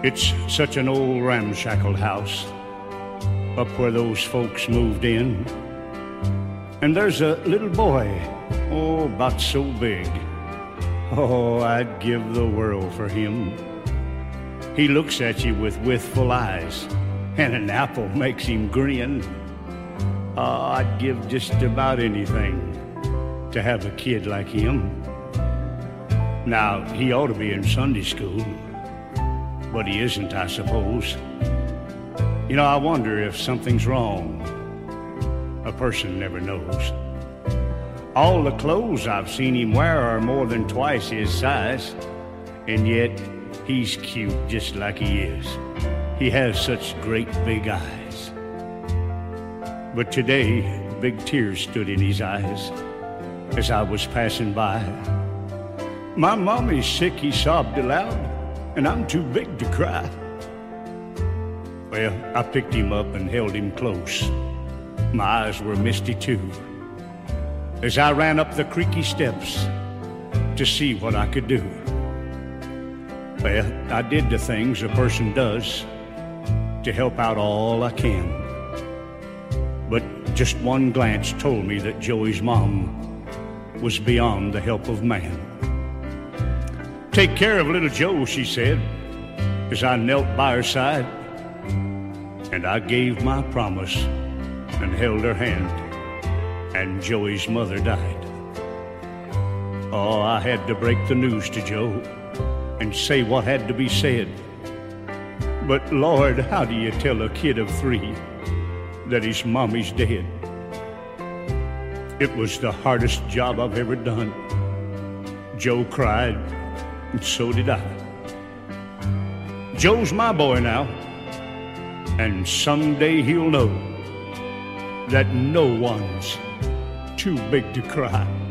It's such an old ramshackle house up where those folks moved in. And there's a little boy, oh, about so big. Oh, I'd give the world for him. He looks at you with wistful eyes, and an apple makes him grin. Oh, I'd give just about anything to have a kid like him. Now, he ought to be in Sunday school, but he isn't, I suppose. You know, I wonder if something's wrong. A person never knows. All the clothes I've seen him wear are more than twice his size, and yet he's cute just like he is. He has such great big eyes. But today, big tears stood in his eyes as I was passing by. My mommy's sick, he sobbed aloud, and I'm too big to cry. Well, I picked him up and held him close. My eyes were misty too, as I ran up the creaky steps to see what I could do. Well, I did the things a person does to help out all I can. But just one glance told me that Joey's mom was beyond the help of man. "Take care of little Joe," she said, as I knelt by her side. And I gave my promise and held her hand, and Joey's mother died. Oh, I had to break the news to Joe and say what had to be said. But Lord, how do you tell a kid of 3 that his mommy's dead? It was the hardest job I've ever done. Joe cried, and so did I. Joe's my boy now, and someday he'll know that no one's too big to cry.